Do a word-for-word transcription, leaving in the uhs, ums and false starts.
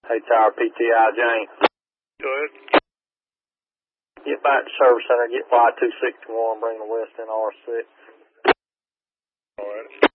Hey, Tower P T I, Jane. Go ahead. Get back to service center, get Y two sixty-one, bring the west in R six. All right.